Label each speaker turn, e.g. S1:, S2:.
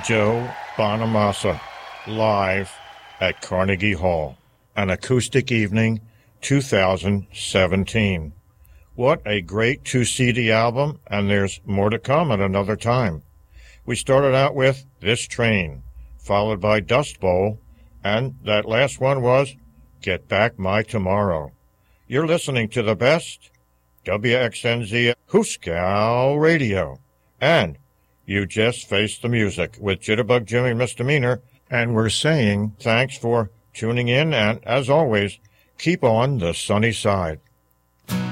S1: Joe Bonamassa, live at Carnegie Hall, an acoustic evening, 2017. What a great 2-CD album, and there's more to come at another time. We started out with This Train, followed by Dust Bowl, and that last one was Get Back My Tomorrow. You're listening to the best WXNZ Hooskow Radio, and you just faced the music with Jitterbug Jimmy Misdemeanor, and we're saying thanks for tuning in, and as always, keep on the sunny side.